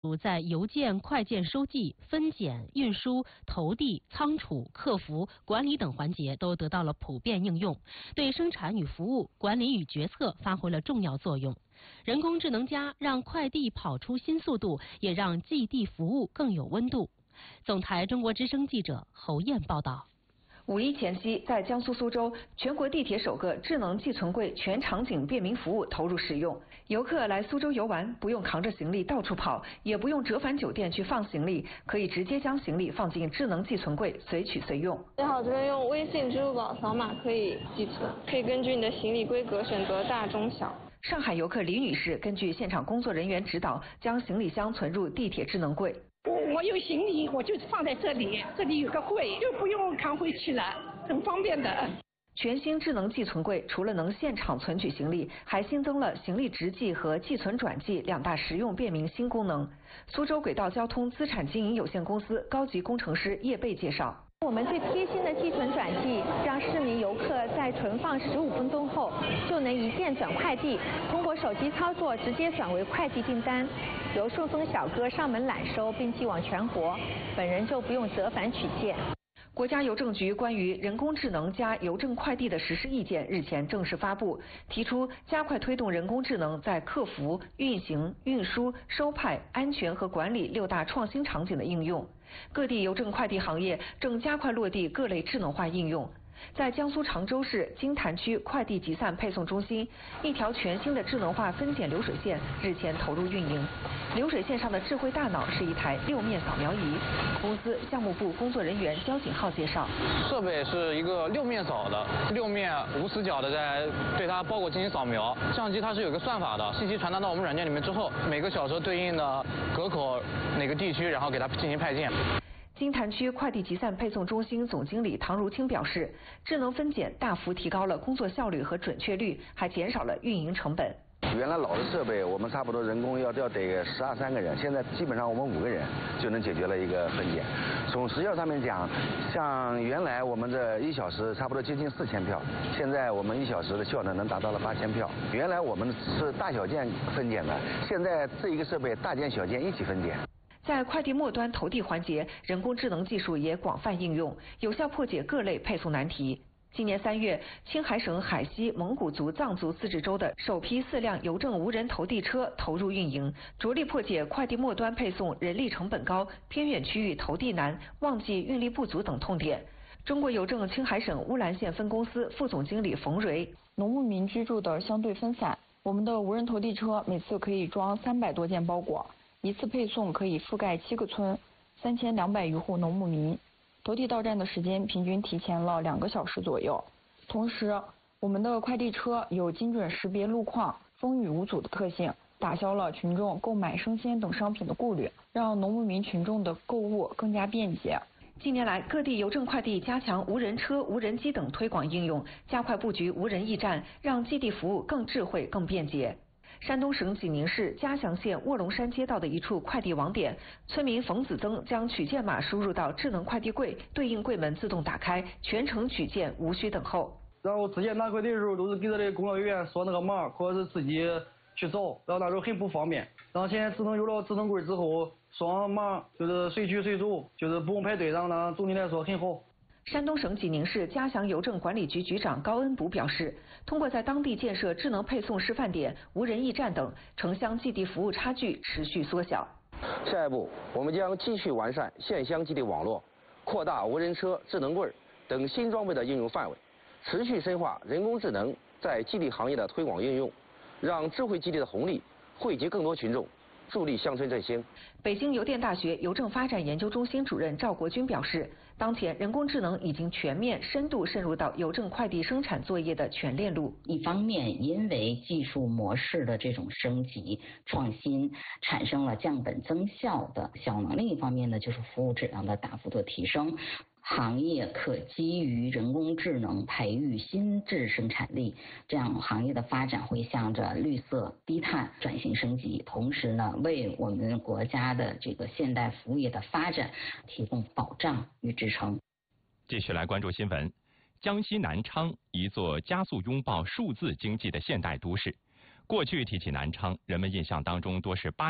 在邮件、快件收寄、分拣、运输、投递、仓储、客服、管理等环节都得到了普遍应用，对生产与服务、管理与决策发挥了重要作用。人工智能+让快递跑出新速度，也让寄递服务更有温度。总台中国之声记者侯燕报道。 五一前夕，在江苏苏州，全国地铁首个智能寄存柜全场景便民服务投入使用。游客来苏州游玩，不用扛着行李到处跑，也不用折返酒店去放行李，可以直接将行李放进智能寄存柜，随取随用。 最好这边用微信、支付宝扫码可以寄存，可以根据你的行李规格选择大、中、小。 上海游客李女士根据现场工作人员指导，将行李箱存入地铁智能柜。 我有行李，我就放在这里，这里有个柜，就不用扛回去了，很方便的。 全新智能寄存柜除了能现场存取行李，还新增了行李直寄和寄存转寄两大实用便民新功能。苏州轨道交通资产经营有限公司高级工程师叶贝介绍。 我们最贴心的寄存转寄，让市民游客在存放15分钟后就能一键转快递，通过手机操作直接转为快递订单，由顺丰小哥上门揽收并寄往全国，本人就不用折返取件。 国家邮政局关于人工智能+邮政快递的实施意见日前正式发布，提出加快推动人工智能在客服、运行、运输、收派、安全和管理6大创新场景的应用。各地邮政快递行业正加快落地各类智能化应用。在江苏常州市金坛区快递集散配送中心，一条全新的智能化分拣流水线日前投入运营。流水线上的智慧大脑是一台6面扫描仪。公司项目部工作人员焦景浩介绍， 设备是一个6面扫的，6面无死角的在对它包裹进行扫描。相机它是有个算法的，信息传达到我们软件里面之后，每个小时对应的隔口哪个地区，然后给它进行派件。 金坛区快递集散配送中心总经理唐如清表示，智能分拣大幅提高了工作效率和准确率，还减少了运营成本。 原来老的设备我们差不多人工要得13个人，现在基本上我们5个人就能解决了一个分拣。从时效上面讲，像原来我们的1小时差不多接近4000票，现在我们1小时的效能能达到了8000票。原来我们是大小件分拣的，现在这一个设备大件小件一起分拣。 在快递末端投递环节，人工智能技术也广泛应用，有效破解各类配送难题。今年3月，青海省海西蒙古族藏族自治州的首批4辆邮政无人投递车投入运营，着力破解快递末端配送人力成本高、偏远区域投递难、旺季运力不足等痛点。中国邮政青海省乌兰县分公司副总经理冯蕊， 农牧民居住的相对分散，我们的无人投递车每次可以装300多件包裹。一次配送可以覆盖7个村，3200余户农牧民，投递到站的时间平均提前了2个小时左右。同时，我们的快递车有精准识别路况、风雨无阻的特性，打消了群众购买生鲜等商品的顾虑，让农牧民群众的购物更加便捷。 近年来，各地邮政快递加强无人车、无人机等推广应用，加快布局无人驿站，让寄递服务更智慧、更便捷。山东省济宁市嘉祥县卧龙山街道的一处快递网点，村民冯子增将取件码输入到智能快递柜，对应柜门自动打开，全程取件无需等候。 然后之前拿快递的时候都是给这里工作人员说那个码，或者是自己去找，然后那时候很不方便。然后现在有了智能柜之后，双码就是随取随走，就是不用排队，然后呢总体来说很好。 山东省济宁市嘉祥邮政管理局局长高恩补表示，通过在当地建设智能配送示范点、无人驿站等，城乡寄递服务差距持续缩小。 下一步，我们将继续完善县乡寄递网络，扩大无人车、智能柜等新装备的应用范围，持续深化人工智能在寄递行业的推广应用，让智慧寄递的红利惠及更多群众，助力乡村振兴。 北京邮电大学邮政发展研究中心主任赵国军表示，当前人工智能已经全面深度渗入到邮政快递生产作业的全链路。 一方面，因为技术模式的这种升级创新，产生了降本增效的效能；另一方面呢，就是服务质量的大幅度提升。行业可基于人工智能培育新质生产力，这样行业的发展会向着绿色低碳转型升级，同时呢，为我们国家的这个现代服务业的发展提供保障与支撑。 继续来关注新闻，江西南昌，一座加速拥抱数字经济的现代都市。过去提起南昌，人们印象当中多是